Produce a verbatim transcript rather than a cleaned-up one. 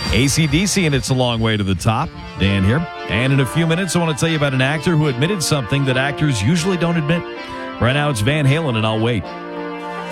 A C D C, and it's a long way to the top. Dan here. And in a few minutes, I want to tell you about an actor who admitted something that actors usually don't admit. Right now, it's Van Halen, and I'll wait.